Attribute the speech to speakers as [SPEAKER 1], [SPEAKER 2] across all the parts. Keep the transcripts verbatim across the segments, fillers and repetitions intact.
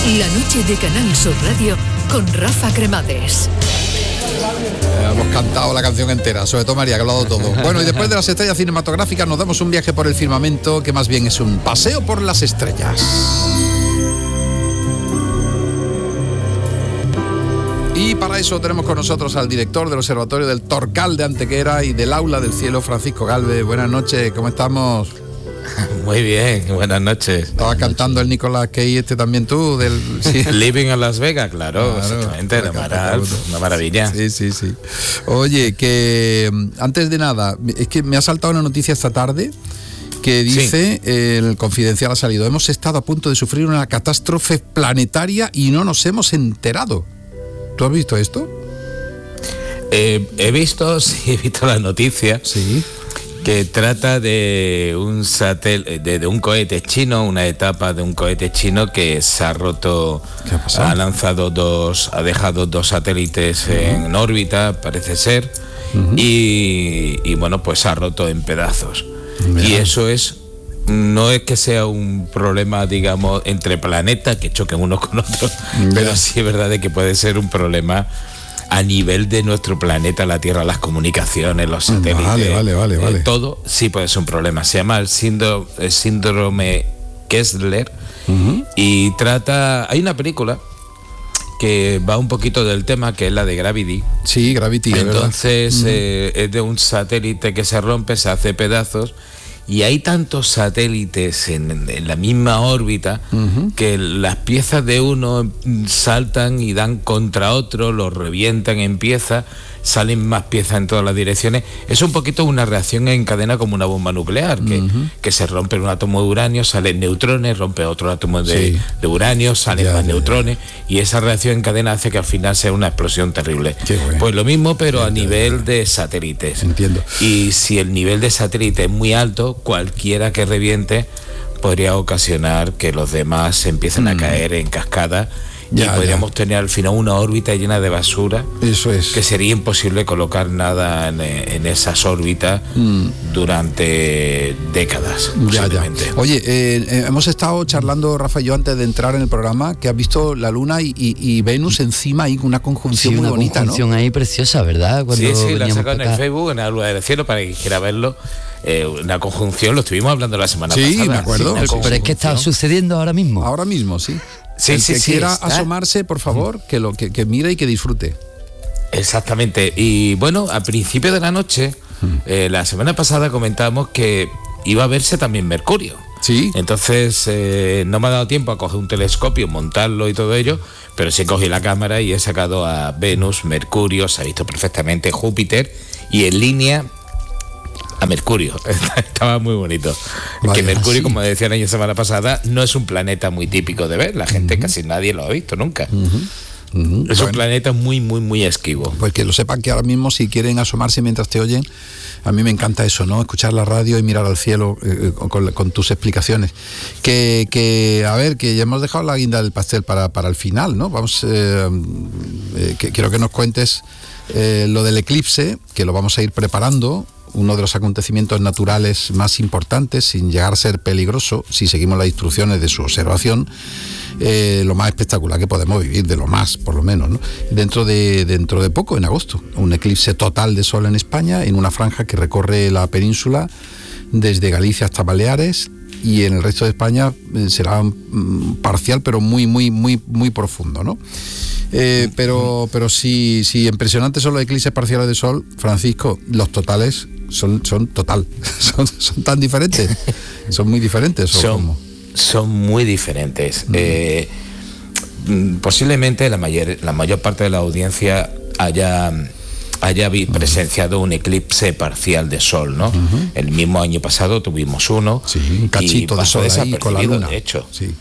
[SPEAKER 1] La noche de Canal Sur Radio con Rafa Cremades.
[SPEAKER 2] Hemos cantado la canción entera, sobre todo María, que ha hablado todo. Bueno, y después de las estrellas cinematográficas nos damos un viaje por el firmamento, que más bien es un paseo por las estrellas. Y para eso tenemos con nosotros al director del Observatorio del Torcal de Antequera y del Aula del Cielo, Francisco Galvez. Buenas noches, ¿cómo estamos?
[SPEAKER 3] Muy bien, buenas noches.
[SPEAKER 2] Estabas cantando el Nicolas Cage, este también tú, del sí.
[SPEAKER 3] Living en Las Vegas, claro, claro, exactamente, una, marav- una maravilla.
[SPEAKER 2] Sí, sí, sí. Oye, que antes de nada, es que me ha saltado una noticia esta tarde que dice, sí. El Confidencial ha salido, hemos estado a punto de sufrir una catástrofe planetaria y no nos hemos enterado. ¿Tú has visto esto?
[SPEAKER 3] Eh, he visto, sí, he visto la noticia.
[SPEAKER 2] Sí.
[SPEAKER 3] Que trata de un satel- de, de un cohete chino, una etapa de un cohete chino que se ha roto,
[SPEAKER 2] ¿Qué ha pasado?
[SPEAKER 3] ha lanzado dos, ha dejado dos satélites uh-huh. en órbita, parece ser, uh-huh. y, y bueno, pues se ha roto en pedazos. Mira. Y eso es, no es que sea un problema, digamos, entre planetas que choquen unos con otros, Mira. pero sí es verdad de que puede ser un problema a nivel de nuestro planeta, la Tierra, las comunicaciones, los satélites,
[SPEAKER 2] vale, vale, vale, vale.
[SPEAKER 3] Eh, todo sí puede ser un problema. Se llama el síndrome, el síndrome Kessler uh-huh. y trata... Hay una película que va un poquito del tema, que es la de Gravity.
[SPEAKER 2] Sí, Gravity.
[SPEAKER 3] Entonces,
[SPEAKER 2] uh-huh.
[SPEAKER 3] eh, es de un satélite que se rompe, se hace pedazos. Y hay tantos satélites en, en la misma órbita uh-huh. que las piezas de uno saltan y dan contra otro, los revientan en piezas, salen más piezas en todas las direcciones. Es un poquito una reacción en cadena como una bomba nuclear, que, uh-huh. que se rompe un átomo de uranio, salen neutrones, rompe otro átomo de, sí. de uranio, salen ya, más ya, neutrones, ya. Y esa reacción en cadena hace que al final sea una explosión terrible. Bueno. Pues lo mismo, pero ya, a nivel ya. de satélites.
[SPEAKER 2] Entiendo.
[SPEAKER 3] Y si el nivel de satélite es muy alto, cualquiera que reviente podría ocasionar que los demás se empiecen mm. a caer en cascada. Ya, y podríamos ya. tener al final una órbita llena de basura.
[SPEAKER 2] Eso es.
[SPEAKER 3] Que sería imposible colocar nada en, en esas órbitas mm. durante décadas.
[SPEAKER 2] Ya, ya. Oye, eh, hemos estado charlando, Rafa y yo, antes de entrar en el programa, que has visto la Luna y, y, y Venus encima ahí, una conjunción
[SPEAKER 4] sí,
[SPEAKER 2] muy
[SPEAKER 4] una
[SPEAKER 2] bonita,
[SPEAKER 4] conjunción
[SPEAKER 2] ¿no?
[SPEAKER 4] ahí preciosa, ¿verdad? Cuando
[SPEAKER 3] sí, sí, la he sacado en el Facebook, en la Luna del Cielo, para que quiera verlo. Eh, una conjunción, lo estuvimos hablando la semana
[SPEAKER 2] sí,
[SPEAKER 3] pasada.
[SPEAKER 2] Sí, me acuerdo.
[SPEAKER 4] Sí, pero es que está sucediendo ahora mismo.
[SPEAKER 2] Ahora mismo, sí.
[SPEAKER 3] Sí,
[SPEAKER 2] el
[SPEAKER 3] sí,
[SPEAKER 2] que
[SPEAKER 3] sí,
[SPEAKER 2] quiera
[SPEAKER 3] está.
[SPEAKER 2] asomarse, por favor, que lo que, que mire y que disfrute.
[SPEAKER 3] Exactamente. Y bueno, a principio de la noche, hmm. eh, la semana pasada comentábamos que iba a verse también Mercurio.
[SPEAKER 2] Sí.
[SPEAKER 3] Entonces eh, no me ha dado tiempo a coger un telescopio, montarlo y todo ello, pero sí cogí la cámara y he sacado a Venus, Mercurio, se ha visto perfectamente Júpiter y en línea a Mercurio. Estaba muy bonito. Vaya, que Mercurio, sí. como decía la semana pasada, no es un planeta muy típico de ver. La gente uh-huh. casi nadie lo ha visto nunca. Uh-huh. Uh-huh. Es bueno. un planeta muy, muy, muy esquivo.
[SPEAKER 2] Pues que lo sepan, que ahora mismo, si quieren asomarse mientras te oyen, a mí me encanta eso, ¿no? Escuchar la radio y mirar al cielo eh, con, con tus explicaciones. Que, que, a ver, que ya hemos dejado la guinda del pastel para, para el final, ¿no? Vamos, eh, eh, que quiero que nos cuentes eh, lo del eclipse, que lo vamos a ir preparando. Uno de los acontecimientos naturales más importantes, sin llegar a ser peligroso, si seguimos las instrucciones de su observación, eh, lo más espectacular que podemos vivir, de lo más, por lo menos, ¿no? Dentro de, dentro de poco, en agosto, un eclipse total de sol en España, en una franja que recorre la península desde Galicia hasta Baleares, y en el resto de España eh, será mm, parcial, pero muy, muy, muy, muy profundo, ¿no? Eh, pero pero si, si impresionantes son los eclipses parciales de sol, Francisco, los totales son, son total, son, son tan diferentes, son muy diferentes. ¿O
[SPEAKER 3] son,
[SPEAKER 2] cómo?
[SPEAKER 3] son muy diferentes. Mm. Eh, posiblemente la mayor, la mayor parte de la audiencia haya, haya mm. presenciado un eclipse parcial de sol, ¿no? Uh-huh. El mismo año pasado tuvimos uno.
[SPEAKER 2] Sí, un cachito de sol ahí con la luna.
[SPEAKER 3] De hecho.
[SPEAKER 2] Sí.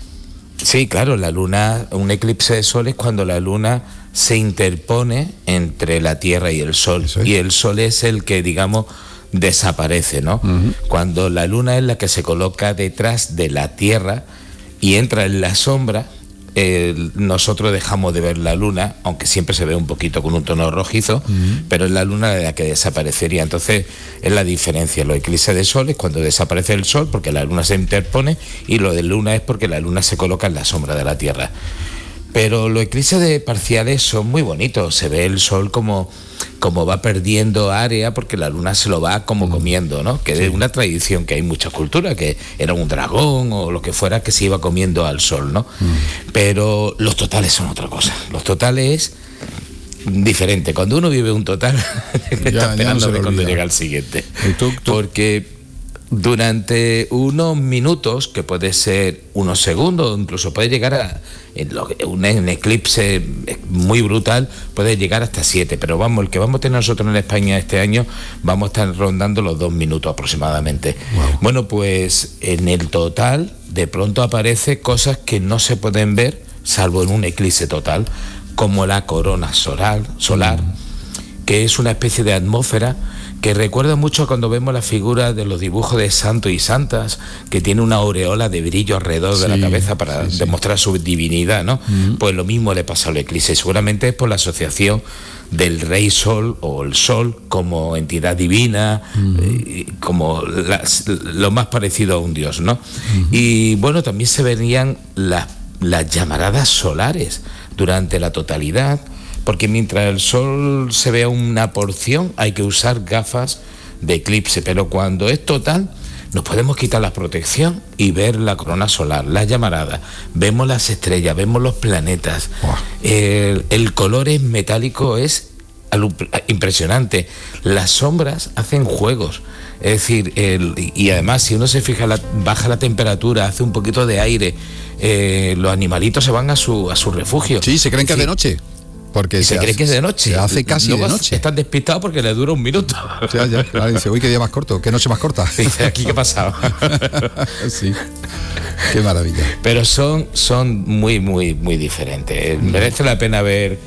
[SPEAKER 3] Sí, claro, la luna, un eclipse de sol es cuando la luna se interpone entre la Tierra y el Sol. Es. Y el Sol es el que, digamos, desaparece, ¿no? Uh-huh. Cuando la luna es la que se coloca detrás de la Tierra y entra en la sombra, eh, nosotros dejamos de ver la luna, aunque siempre se ve un poquito con un tono rojizo, uh-huh. pero es la luna la que desaparecería. Entonces es la diferencia. Los eclipses de sol es cuando desaparece el sol porque la luna se interpone, y lo de luna es porque la luna se coloca en la sombra de la Tierra. Pero los eclipses de parciales son muy bonitos, se ve el sol como, como va perdiendo área porque la luna se lo va como comiendo, ¿no? Que sí. Es una tradición que hay en muchas culturas, que era un dragón o lo que fuera que se iba comiendo al sol, ¿no? Mm. Pero los totales son otra cosa, los totales diferente. Cuando uno vive un total, ya, está esperando de cuando llega el siguiente.
[SPEAKER 2] ¿Tú, tú?
[SPEAKER 3] Porque durante unos minutos, que puede ser unos segundos, incluso puede llegar a en lo, un, un eclipse muy brutal, puede llegar hasta siete, pero vamos, el que vamos a tener nosotros en España este año, vamos a estar rondando los dos minutos aproximadamente. Wow. Bueno, pues en el total, de pronto aparece cosas que no se pueden ver, salvo en un eclipse total, como la corona solar, solar mm. que es una especie de atmósfera que recuerda mucho cuando vemos la figura de los dibujos de santos y santas, que tiene una aureola de brillo alrededor sí, de la cabeza para sí, demostrar sí. su divinidad, ¿no? Uh-huh. Pues lo mismo le pasa al eclipse. Seguramente es por la asociación del rey sol o el sol como entidad divina, uh-huh. eh, como las, lo más parecido a un dios, ¿no? Uh-huh. Y bueno, también se verían las, las llamaradas solares durante la totalidad, porque mientras el sol se vea una porción hay que usar gafas de eclipse, pero cuando es total nos podemos quitar la protección y ver la corona solar, las llamaradas, vemos las estrellas, vemos los planetas. Wow. El, el color es metálico, es impresionante. Las sombras hacen juegos, es decir, el, y además si uno se fija, la, baja la temperatura, hace un poquito de aire, eh, los animalitos se van a su, a su refugio.
[SPEAKER 2] Sí, se creen que es de noche. Porque
[SPEAKER 3] se, se cree
[SPEAKER 2] hace,
[SPEAKER 3] que es de noche.
[SPEAKER 2] Se hace casi
[SPEAKER 3] Luego
[SPEAKER 2] de noche.
[SPEAKER 3] Están despistados porque le dura un minuto.
[SPEAKER 2] Ya, ya, claro, dice, uy, qué día más corto, qué noche más corta.
[SPEAKER 3] Dice, aquí qué ha pasado.
[SPEAKER 2] Sí, qué maravilla.
[SPEAKER 3] Pero son, son muy, muy, muy diferentes. Mm. Merece la pena ver,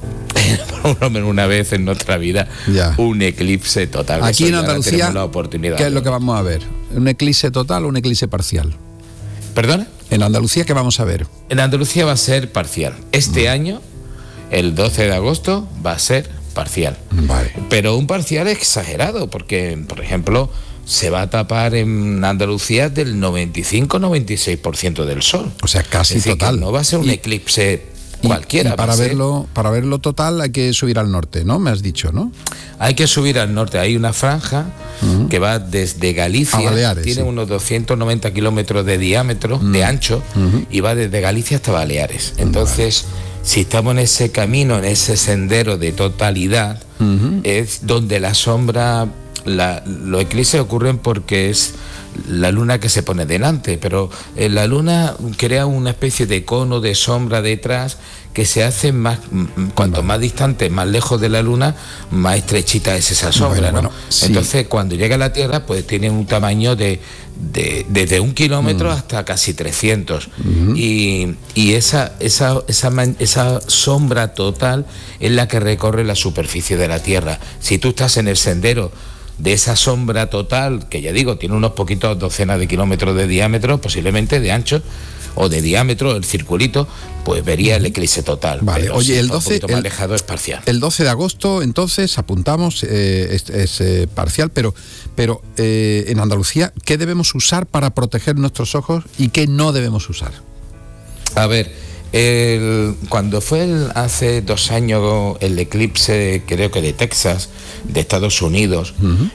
[SPEAKER 3] por lo menos una vez en nuestra vida, ya. un eclipse total.
[SPEAKER 2] Aquí en Andalucía, la oportunidad, ¿qué es lo que vamos a ver? ¿Un eclipse total o un eclipse parcial?
[SPEAKER 3] ¿Perdona?
[SPEAKER 2] En Andalucía, ¿qué vamos a ver?
[SPEAKER 3] En Andalucía va a ser parcial. Este mm. año, el doce de agosto, va a ser parcial.
[SPEAKER 2] Vale.
[SPEAKER 3] Pero un parcial exagerado, porque, por ejemplo, se va a tapar en Andalucía del noventa y cinco a noventa y seis por ciento del sol.
[SPEAKER 2] O sea, casi
[SPEAKER 3] es decir,
[SPEAKER 2] total.
[SPEAKER 3] No va a ser un y, eclipse cualquiera.
[SPEAKER 2] Y para verlo, para verlo total hay que subir al norte, ¿no? Me has dicho, ¿no?
[SPEAKER 3] Hay que subir al norte. Hay una franja uh-huh. que va desde Galicia,
[SPEAKER 2] a Baleares,
[SPEAKER 3] tiene
[SPEAKER 2] sí.
[SPEAKER 3] unos doscientos noventa kilómetros de diámetro, uh-huh. de ancho, uh-huh. y va desde Galicia hasta Baleares. Entonces, vale. si estamos en ese camino, en ese sendero de totalidad, uh-huh. es donde la sombra, la, los eclipses ocurren porque es la luna que se pone delante, pero eh, la luna crea una especie de cono de sombra detrás que se hace más, cuanto más distante, más lejos de la luna, más estrechita es esa sombra, bueno, ¿no? Bueno, sí. Entonces, cuando llega a la Tierra, pues tiene un tamaño de, de desde un kilómetro mm. hasta casi trescientos. Mm-hmm. Y, y esa, esa, esa, esa sombra total es la que recorre la superficie de la Tierra. Si tú estás en el sendero de esa sombra total, que ya digo, tiene unos poquitos docenas de kilómetros de diámetro, posiblemente de ancho, o de diámetro, el circulito, pues vería el eclipse total.
[SPEAKER 2] Vale,
[SPEAKER 3] pero
[SPEAKER 2] oye,
[SPEAKER 3] si
[SPEAKER 2] el doce,
[SPEAKER 3] un poquito más
[SPEAKER 2] el,
[SPEAKER 3] alejado es parcial.
[SPEAKER 2] El doce de agosto, entonces, apuntamos, eh, es, es eh, parcial, pero, pero eh, en Andalucía, ¿qué debemos usar para proteger nuestros ojos y qué no debemos usar?
[SPEAKER 3] A ver, el, cuando fue el, hace dos años el eclipse, creo que de Texas, de Estados Unidos, uh-huh.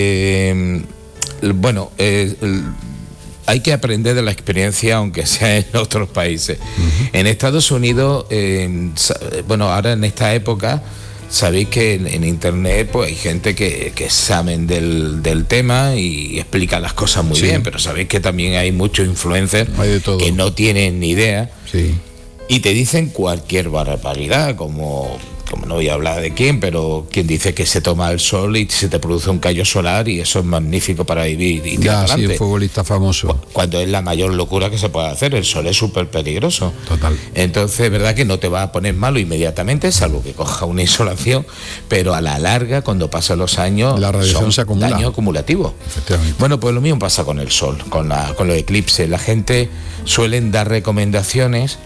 [SPEAKER 3] eh, bueno, eh, el, hay que aprender de la experiencia, aunque sea en otros países. Uh-huh. En Estados Unidos, eh, bueno, ahora en esta época, sabéis que en, en internet pues hay gente que, que saben del, del tema y explica las cosas muy sí. bien, pero sabéis que también hay muchos influencers
[SPEAKER 2] hay de todo.
[SPEAKER 3] Que no tienen ni idea
[SPEAKER 2] sí.
[SPEAKER 3] y te dicen cualquier barbaridad, como... como no voy a hablar de quién, pero quien dice que se toma el sol y se te produce un callo solar y eso es magnífico para vivir y
[SPEAKER 2] ya, sí, el futbolista famoso.
[SPEAKER 3] Cuando es la mayor locura que se puede hacer, el sol es súper peligroso.
[SPEAKER 2] Total.
[SPEAKER 3] Entonces, es verdad que no te va a poner malo inmediatamente, salvo que coja una insolación, pero a la larga, cuando pasan los años,
[SPEAKER 2] la radiación
[SPEAKER 3] son
[SPEAKER 2] se acumula.
[SPEAKER 3] Daño acumulativo.
[SPEAKER 2] Efectivamente.
[SPEAKER 3] Bueno, pues lo mismo pasa con el sol, con, la, con los eclipses. La gente suelen dar recomendaciones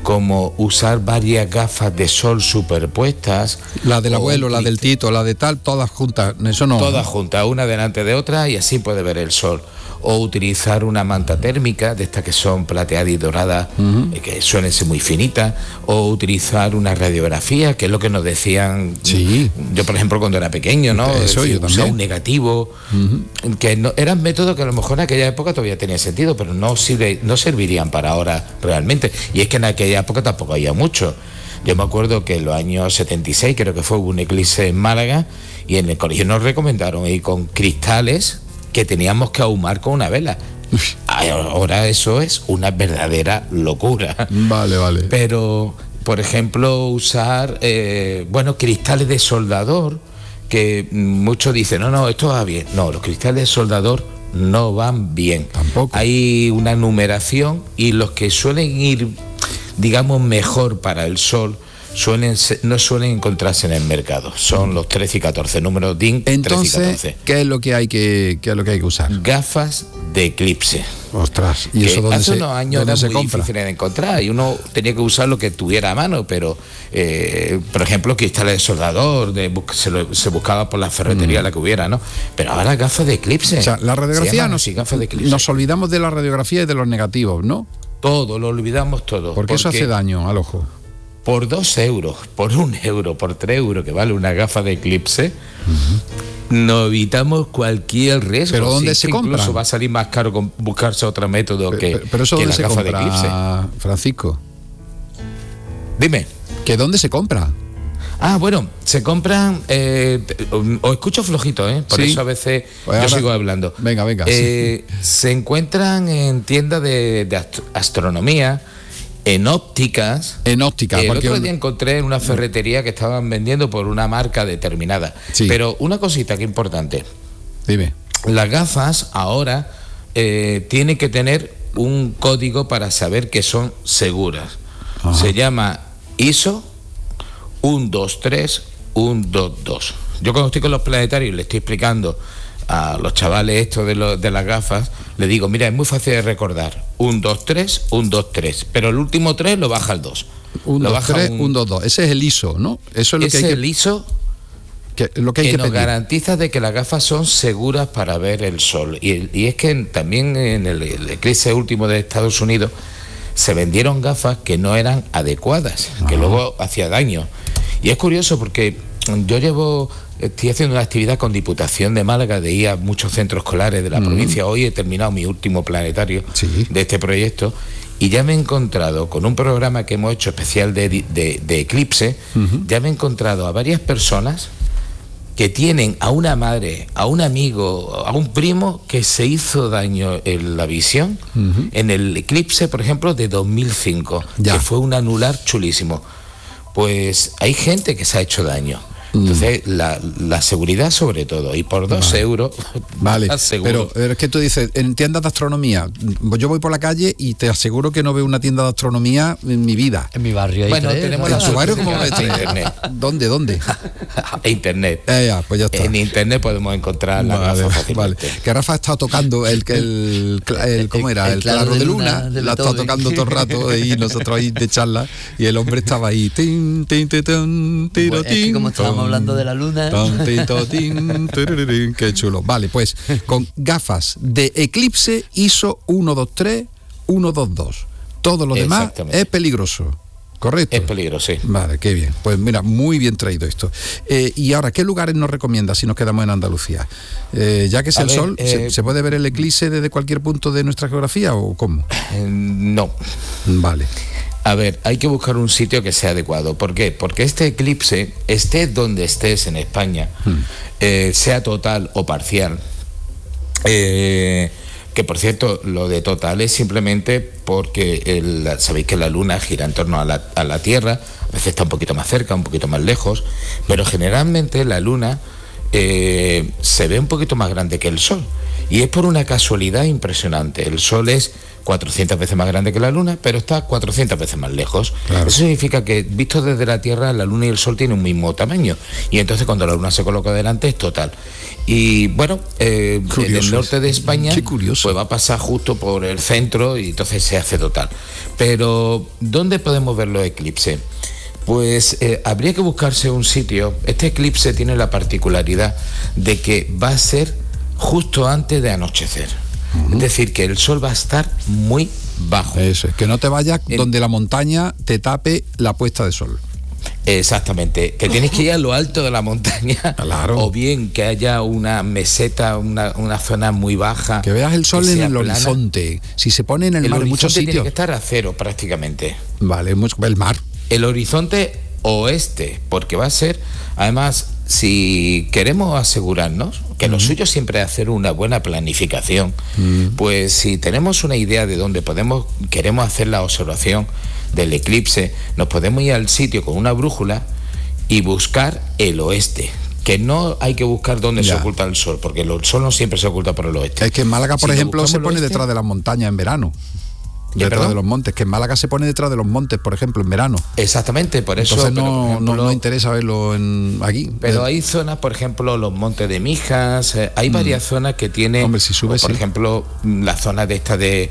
[SPEAKER 3] como usar varias gafas de sol superpuestas.
[SPEAKER 2] La del abuelo, la del Tito, la de tal, todas juntas, eso no.
[SPEAKER 3] Todas juntas, una delante de otra, y así puede ver el sol. O utilizar una manta térmica, de estas que son plateadas y doradas, uh-huh. eh, que suelen ser muy finitas. O utilizar una radiografía, que es lo que nos decían.
[SPEAKER 2] Sí.
[SPEAKER 3] Yo, por ejemplo, cuando era pequeño, ¿no?
[SPEAKER 2] Eso,
[SPEAKER 3] decir,
[SPEAKER 2] yo también.
[SPEAKER 3] Usar un negativo, uh-huh. que no, eran métodos que a lo mejor en aquella época todavía tenían sentido, pero no, sirve, no servirían para ahora realmente. Y es que en aquella época tampoco había mucho. Yo me acuerdo que en los años setenta y seis, creo que fue, hubo un eclipse en Málaga, y en el colegio nos recomendaron ir con cristales que teníamos que ahumar con una vela. Ahora eso es una verdadera locura.
[SPEAKER 2] Vale, vale.
[SPEAKER 3] Pero, por ejemplo, usar, eh, bueno, cristales de soldador, que muchos dicen, no, no, esto va bien. No, los cristales de soldador no van bien.
[SPEAKER 2] Tampoco.
[SPEAKER 3] Hay una numeración, y los que suelen ir, digamos, mejor para el sol, Suelen ser, no suelen encontrarse en el mercado. Son los trece y catorce, números D I N
[SPEAKER 2] Entonces,
[SPEAKER 3] trece y catorce.
[SPEAKER 2] ¿qué es lo que hay que, qué es lo que hay que usar?
[SPEAKER 3] Gafas de eclipse.
[SPEAKER 2] Ostras, ¿y eso dónde
[SPEAKER 3] hace
[SPEAKER 2] se,
[SPEAKER 3] unos años
[SPEAKER 2] dónde
[SPEAKER 3] era
[SPEAKER 2] se
[SPEAKER 3] muy
[SPEAKER 2] compra?
[SPEAKER 3] difícil de encontrar, y uno tenía que usar lo que tuviera a mano, pero eh, por ejemplo, cristales de soldador, de, se, lo, se buscaba por la ferretería mm. la que hubiera, ¿no? Pero ahora gafas de eclipse.
[SPEAKER 2] O sea, la radiografía, nos,
[SPEAKER 3] sí, gafas de eclipse.
[SPEAKER 2] Nos olvidamos de la radiografía y de los negativos, ¿no?
[SPEAKER 3] Todo, lo olvidamos todo.
[SPEAKER 2] Porque, porque eso hace daño al ojo.
[SPEAKER 3] Por dos euros, por un euro, por tres euros que vale una gafa de eclipse, uh-huh. nos evitamos cualquier riesgo.
[SPEAKER 2] ¿Pero dónde
[SPEAKER 3] sí,
[SPEAKER 2] se compra?
[SPEAKER 3] Incluso va a salir más caro con buscarse otro método
[SPEAKER 2] pero,
[SPEAKER 3] que,
[SPEAKER 2] pero, pero eso
[SPEAKER 3] que
[SPEAKER 2] dónde
[SPEAKER 3] la
[SPEAKER 2] se
[SPEAKER 3] gafa
[SPEAKER 2] compra,
[SPEAKER 3] de eclipse.
[SPEAKER 2] Francisco?
[SPEAKER 3] Dime.
[SPEAKER 2] ¿Que dónde se compra?
[SPEAKER 3] Ah, bueno, se compran, eh, os escucho flojito, ¿eh? Por
[SPEAKER 2] sí.
[SPEAKER 3] eso a veces
[SPEAKER 2] pues
[SPEAKER 3] yo
[SPEAKER 2] ahora,
[SPEAKER 3] sigo hablando.
[SPEAKER 2] Venga, venga.
[SPEAKER 3] Eh,
[SPEAKER 2] sí.
[SPEAKER 3] Se encuentran en tiendas de, de ast- astronomía, en ópticas.
[SPEAKER 2] En óptica.
[SPEAKER 3] El
[SPEAKER 2] porque...
[SPEAKER 3] otro día encontré en una ferretería que estaban vendiendo por una marca determinada.
[SPEAKER 2] Sí.
[SPEAKER 3] Pero una cosita que es importante.
[SPEAKER 2] Dime.
[SPEAKER 3] Las gafas ahora eh, tienen que tener un código para saber que son seguras. Ajá. Se llama I S O uno dos tres uno dos dos. Yo cuando estoy con los planetarios le estoy explicando a los chavales esto de, lo, de las gafas, le digo, mira, es muy fácil de recordar, uno dos tres uno dos tres, pero el último tres lo baja al dos.
[SPEAKER 2] uno dos tres uno dos dos, ese es el I S O, ¿no? Eso es lo
[SPEAKER 3] ese
[SPEAKER 2] que hay
[SPEAKER 3] el
[SPEAKER 2] que...
[SPEAKER 3] I S O
[SPEAKER 2] que, lo que, hay
[SPEAKER 3] que,
[SPEAKER 2] que
[SPEAKER 3] nos
[SPEAKER 2] pedir.
[SPEAKER 3] garantiza de que las gafas son seguras para ver el sol. Y, y es que también en el, el eclipse último de Estados Unidos se vendieron gafas que no eran adecuadas, Ajá. que luego hacía daño. Y es curioso porque yo llevo, estoy haciendo una actividad con Diputación de Málaga de ir a muchos centros escolares de la mm. provincia. Hoy he terminado mi último planetario
[SPEAKER 2] sí.
[SPEAKER 3] de este proyecto, y ya me he encontrado con un programa que hemos hecho especial de, de, de eclipse, uh-huh. ya me he encontrado a varias personas que tienen a una madre, a un amigo, a un primo que se hizo daño en la visión uh-huh. en el eclipse, por ejemplo, de dos mil cinco, ya. que fue un anular chulísimo. Pues hay gente que se ha hecho daño. Entonces, la, la seguridad sobre todo, y por dos vale. euros,
[SPEAKER 2] vale, pero, pero es que tú dices, en tiendas de astronomía, yo voy por la calle y te aseguro que no veo una tienda de astronomía en mi vida.
[SPEAKER 4] En mi barrio hay
[SPEAKER 3] Bueno,
[SPEAKER 4] tres,
[SPEAKER 3] tenemos
[SPEAKER 4] ¿no?
[SPEAKER 3] la
[SPEAKER 2] ¿En su barrio cómo
[SPEAKER 3] de internet.
[SPEAKER 2] ¿Dónde, dónde?
[SPEAKER 3] Internet.
[SPEAKER 2] Eh, ya, pues ya está.
[SPEAKER 3] En internet podemos encontrar la
[SPEAKER 2] vale,
[SPEAKER 3] gafa fácilmente.
[SPEAKER 2] Vale. Que Rafa ha estado tocando el, el, el, el ¿cómo era? El, el claro, claro de luna, luna la ha estado tocando todo el rato y nosotros ahí de charla, y el hombre estaba ahí. Tin, tin, tin, tin, tiro,
[SPEAKER 4] pues es que como estábamos tin, hablando de la luna.
[SPEAKER 2] Tantito, tin, tirirín, qué chulo. Vale, pues con gafas de eclipse I S O uno dos tres uno dos dos. Todo lo demás es peligroso. ¿Correcto?
[SPEAKER 3] Es peligroso, sí.
[SPEAKER 2] Vale, qué bien. Pues mira, muy bien traído esto. Eh, y ahora, ¿qué lugares nos recomienda si nos quedamos en Andalucía? Eh, ya que es a el ver, sol, eh, ¿se, ¿se puede ver el eclipse desde cualquier punto de nuestra geografía o cómo?
[SPEAKER 3] Eh, no.
[SPEAKER 2] Vale.
[SPEAKER 3] A ver, hay que buscar un sitio que sea adecuado. ¿Por qué? Porque este eclipse, estés donde estés en España, hmm. eh, sea total o parcial, eh, que por cierto, lo de total es simplemente porque el, sabéis que la luna gira en torno a la, a la Tierra, a veces está un poquito más cerca, un poquito más lejos, pero generalmente la luna eh, se ve un poquito más grande que el Sol. Y es por una casualidad impresionante. El Sol es cuatrocientas veces más grande que la Luna, pero está cuatrocientas veces más lejos. Claro. Eso significa que, visto desde la Tierra, la Luna y el Sol tienen un mismo tamaño. Y entonces cuando la Luna se coloca delante es total. Y bueno, eh, en el norte de España pues va a pasar justo por el centro y entonces se hace total. Pero, ¿dónde podemos ver los eclipses? Pues eh, habría que buscarse un sitio. Este eclipse tiene la particularidad de que va a ser justo antes de anochecer. Uh-huh. Es decir, que el sol va a estar muy bajo.
[SPEAKER 2] Eso es, que no te vayas en... donde la montaña te tape la puesta de sol.
[SPEAKER 3] Exactamente, que tienes que ir a lo alto de la montaña, claro. O bien que haya una meseta, una, una zona muy baja.
[SPEAKER 2] Que veas el sol en el plana. Horizonte. Si se pone en el, el mar en muchos sitios.
[SPEAKER 3] Tiene que estar a cero prácticamente.
[SPEAKER 2] Vale, el mar.
[SPEAKER 3] El horizonte oeste, porque va a ser, además, si queremos asegurarnos, que uh-huh. lo suyo siempre es hacer una buena planificación, uh-huh. pues si tenemos una idea de dónde podemos, queremos hacer la observación del eclipse, nos podemos ir al sitio con una brújula y buscar el oeste, que no hay que buscar dónde ya. se oculta el sol, porque el sol no siempre se oculta por el oeste.
[SPEAKER 2] Es que en Málaga, por si ejemplo, se pone oeste, detrás de las montañas en verano. Detrás ¿Perdón? de los montes, que en Málaga se pone detrás de los montes, por ejemplo, en verano.
[SPEAKER 3] Exactamente, por eso.
[SPEAKER 2] Entonces no,
[SPEAKER 3] pero, por ejemplo,
[SPEAKER 2] no, no interesa verlo en, aquí.
[SPEAKER 3] Pero hay zonas, por ejemplo, los montes de Mijas, eh, hay varias mm. zonas que tienen,
[SPEAKER 2] Hombre, si subes,
[SPEAKER 3] por
[SPEAKER 2] sí.
[SPEAKER 3] ejemplo, la zona de esta de,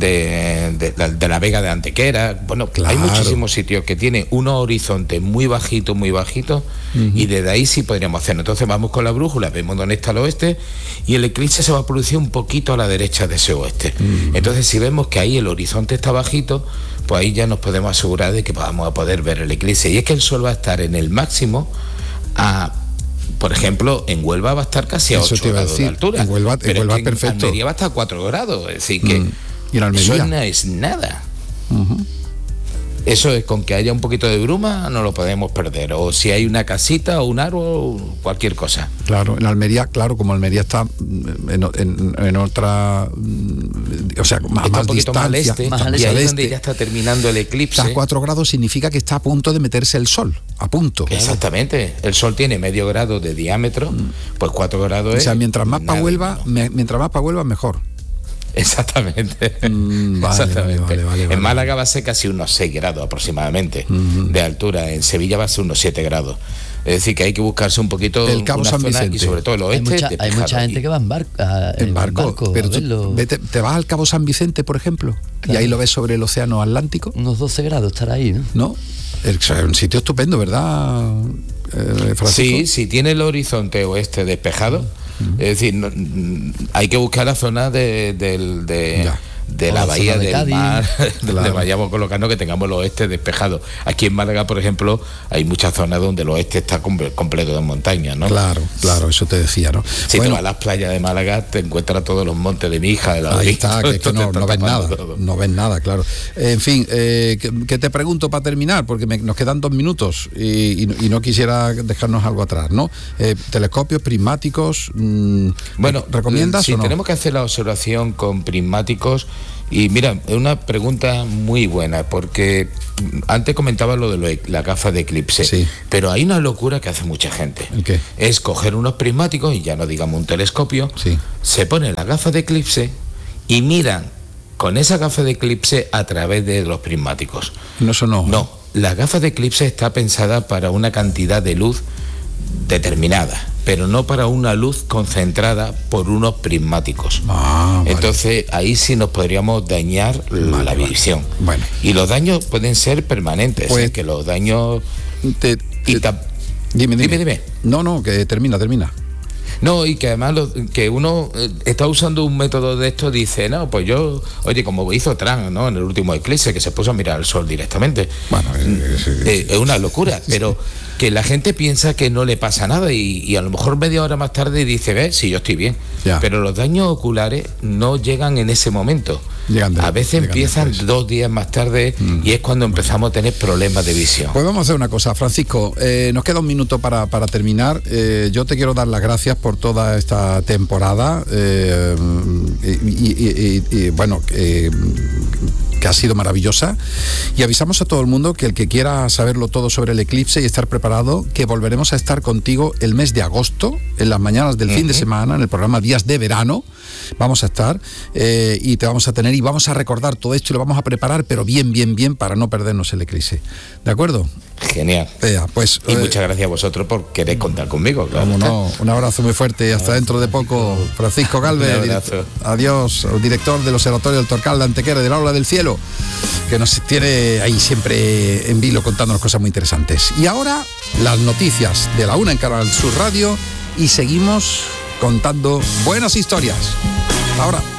[SPEAKER 3] de, de, de, de la Vega de Antequera. Bueno, claro. Hay muchísimos sitios que tienen unos horizontes muy bajitos, muy bajitos, uh-huh. y desde ahí sí podríamos hacerlo. Entonces vamos con la brújula, vemos dónde está el oeste, y el eclipse se va a producir un poquito a la derecha de ese oeste. Uh-huh. Entonces, si vemos que ahí el horizonte está bajito, pues ahí ya nos podemos asegurar de que vamos a poder ver el eclipse. Y es que el sol va a estar en el máximo a, por ejemplo, en Huelva va a estar casi a ocho grados de altura.
[SPEAKER 2] En Huelva, en Huelva
[SPEAKER 3] es que
[SPEAKER 2] perfecto.
[SPEAKER 3] En Almería va a estar a cuatro grados, es decir que mm.
[SPEAKER 2] ¿Y en Almería?
[SPEAKER 3] Eso no es nada.
[SPEAKER 2] Uh-huh.
[SPEAKER 3] Eso es, con que haya un poquito de bruma no lo podemos perder, o si hay una casita o un árbol, cualquier cosa.
[SPEAKER 2] Claro, en Almería, claro, como Almería está en, en, en otra, o sea, más,
[SPEAKER 3] está
[SPEAKER 2] más
[SPEAKER 3] un poquito
[SPEAKER 2] distancia,
[SPEAKER 3] más al este,
[SPEAKER 2] más
[SPEAKER 3] y
[SPEAKER 2] al
[SPEAKER 3] ahí
[SPEAKER 2] este,
[SPEAKER 3] es donde ya está terminando el eclipse.
[SPEAKER 2] Está a cuatro grados significa que está a punto de meterse el sol, a punto.
[SPEAKER 3] Exactamente, el sol tiene medio grado de diámetro, mm. pues cuatro grados es.
[SPEAKER 2] O sea, mientras más para Huelva, me, mientras más para Huelva mejor.
[SPEAKER 3] Exactamente.
[SPEAKER 2] Mm, vale,
[SPEAKER 3] Exactamente.
[SPEAKER 2] Vale, vale, vale,
[SPEAKER 3] en Málaga va a ser casi unos seis grados aproximadamente uh-huh. de altura. En Sevilla va a ser unos siete grados. Es decir, que hay que buscarse un poquito
[SPEAKER 2] el Cabo San Vicente
[SPEAKER 3] y sobre todo el oeste.
[SPEAKER 4] Hay mucha, hay mucha gente que va en barco.
[SPEAKER 2] En barco, barco pero tú, vete, te vas al Cabo San Vicente, por ejemplo, claro. y ahí lo ves sobre el océano Atlántico.
[SPEAKER 4] Unos doce grados estará ahí, ¿no?
[SPEAKER 2] No, es un sitio estupendo, ¿verdad, eh, Francisco?
[SPEAKER 3] Sí, si tiene el horizonte oeste despejado. Uh-huh. Es decir, no, hay que buscar la zona de, de, de, de la, la bahía de del Cádiz, mar, donde claro. vayamos colocando, que tengamos el oeste despejado. Aquí en Málaga, por ejemplo, hay muchas zonas donde el oeste está comple- completo de montañas, ¿no?
[SPEAKER 2] Claro, claro, eso te decía, ¿no?
[SPEAKER 3] Si
[SPEAKER 2] bueno,
[SPEAKER 3] te vas a las playas de Málaga, te encuentras todos los montes de Mija, de la
[SPEAKER 2] ahí está, que es que no, no ves nada, todo. no ves nada, claro. En fin, eh, ¿qué te pregunto para terminar? Porque me, nos quedan dos minutos y, y, y no quisiera dejarnos algo atrás, ¿no? Eh, telescopios, prismáticos, mmm,
[SPEAKER 3] bueno,
[SPEAKER 2] ¿recomiendas
[SPEAKER 3] si
[SPEAKER 2] o no?
[SPEAKER 3] Tenemos que hacer la observación con prismáticos. Y mira, es una pregunta muy buena, porque antes comentaba lo de lo, la gafa de eclipse,
[SPEAKER 2] sí.
[SPEAKER 3] pero hay una locura que hace mucha gente.
[SPEAKER 2] ¿Qué?
[SPEAKER 3] Es coger unos prismáticos, y ya no digamos un telescopio,
[SPEAKER 2] sí.
[SPEAKER 3] se ponen la gafa de eclipse y miran con esa gafa de eclipse a través de los prismáticos.
[SPEAKER 2] No, eso no.
[SPEAKER 3] No, la gafa de eclipse está pensada para una cantidad de luz determinada, pero no para una luz concentrada por unos prismáticos.
[SPEAKER 2] Ah, vale.
[SPEAKER 3] Entonces ahí sí nos podríamos dañar vale, la visión.
[SPEAKER 2] Vale. Bueno.
[SPEAKER 3] Y los daños pueden ser permanentes,
[SPEAKER 2] pues,
[SPEAKER 3] ¿eh? Que los daños...
[SPEAKER 2] Te, te, y ta... dime, dime, dime, dime. No, no, que termina, termina.
[SPEAKER 3] No, y que además lo, que uno eh, está usando un método de esto, dice, no, pues yo, oye, como hizo Trump, ¿no? En el último eclipse, que se puso a mirar el sol directamente.
[SPEAKER 2] Bueno,
[SPEAKER 3] es, es, eh, es una locura, pero que la gente piensa que no le pasa nada y, y a lo mejor media hora más tarde dice, ve, sí, yo estoy bien.
[SPEAKER 2] Ya.
[SPEAKER 3] Pero los daños oculares no llegan en ese momento. De, a veces empiezan después. dos días más tarde mm. y es cuando empezamos a tener problemas de visión.
[SPEAKER 2] Pues vamos a hacer una cosa, Francisco, eh, nos queda un minuto para, para terminar. Eh, yo te quiero dar las gracias por toda esta temporada eh, y, y, y, y bueno, eh, que ha sido maravillosa, y avisamos a todo el mundo que el que quiera saberlo todo sobre el eclipse y estar preparado, que volveremos a estar contigo el mes de agosto, en las mañanas del uh-huh. fin de semana, en el programa Días de Verano, vamos a estar eh, y te vamos a tener y vamos a recordar todo esto y lo vamos a preparar, pero bien, bien, bien, para no perdernos el eclipse. ¿De acuerdo?
[SPEAKER 3] Genial.
[SPEAKER 2] Vea, pues,
[SPEAKER 3] y
[SPEAKER 2] eh,
[SPEAKER 3] muchas gracias a vosotros por querer contar conmigo. Claro.
[SPEAKER 2] Cómo no, un abrazo muy fuerte, hasta dentro de poco. Francisco Galvez, director, adiós, director del Observatorio del Torcal de Antequera, del Aula del Cielo, que nos tiene ahí siempre en vilo contándonos cosas muy interesantes. Y ahora las noticias de la una en Canal Sur Radio y seguimos contando buenas historias. Ahora.